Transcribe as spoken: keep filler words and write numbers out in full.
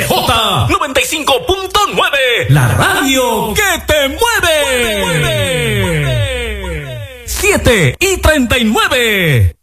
J noventa y cinco punto nueve. La radio que te mueve. mueve, mueve, mueve. siete y treinta y nueve.